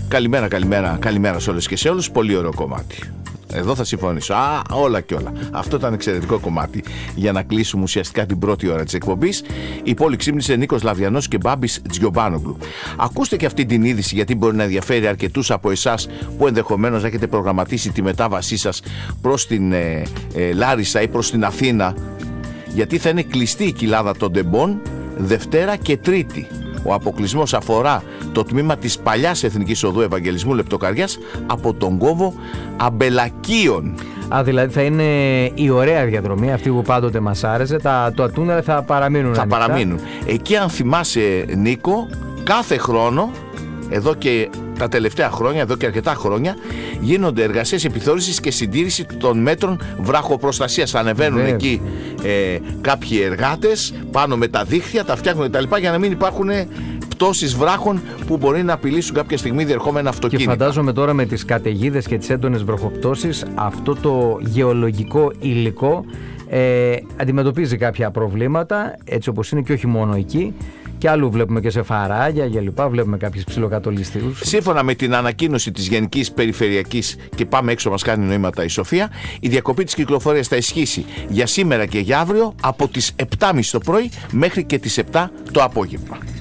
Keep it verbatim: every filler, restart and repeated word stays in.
Καλημέρα, καλημέρα, καλημέρα σε όλες και σε όλους. Πολύ ωραίο κομμάτι. Εδώ θα συμφωνήσω. Α, όλα και όλα. Αυτό ήταν εξαιρετικό κομμάτι για να κλείσουμε ουσιαστικά την πρώτη ώρα της εκπομπής. Η πόλη ξύπνησε, Νίκος Λαβιανός και Μπάμπης Τζιομπάνογλου. Ακούστε και αυτή την είδηση, γιατί μπορεί να ενδιαφέρει αρκετούς από εσάς που ενδεχομένως έχετε προγραμματίσει τη μετάβασή σας προς την ε, ε, Λάρισα ή προς την Αθήνα. Γιατί θα είναι κλειστή η κοιλάδα των Ντεμπών Δευτέρα και Τρίτη. Ο αποκλεισμός αφορά το τμήμα της παλιάς Εθνικής Οδού Ευαγγελισμού Λεπτοκαριάς από τον κόμβο Αμπελακίων. Α, δηλαδή θα είναι η ωραία διαδρομή, αυτή που πάντοτε μας άρεσε. Τα το τούνελ θα παραμείνουν Θα ανοιχτά. παραμείνουν. Εκεί, αν θυμάσαι, Νίκο, κάθε χρόνο, εδώ και τα τελευταία χρόνια, εδώ και αρκετά χρόνια, γίνονται εργασίες επιθεώρησης και συντήρηση των μέτρων βραχοπροστασίας. Ανεβαίνουν Βέβαια. εκεί ε, κάποιοι εργάτες πάνω με τα δίχτυα, τα φτιάχνουν κτλ. Για να μην υπάρχουν πτώσεις βράχων που μπορεί να απειλήσουν κάποια στιγμή διερχόμενα αυτοκίνητα. Και φαντάζομαι τώρα με τις καταιγίδες και τις έντονες βροχοπτώσεις, αυτό το γεωλογικό υλικό ε, αντιμετωπίζει κάποια προβλήματα, έτσι όπως είναι, και όχι μόνο εκεί. Και άλλου βλέπουμε και σε φαράγγια και λοιπά, βλέπουμε κάποιους ψιλοκατολιστικούς. Σύμφωνα με την ανακοίνωση της Γενικής Περιφερειακής, και πάμε έξω, μας κάνει νοήματα η Σοφία, η διακοπή της κυκλοφορίας θα ισχύσει για σήμερα και για αύριο από τις επτά και μισή το πρωί μέχρι και τις επτά το απόγευμα.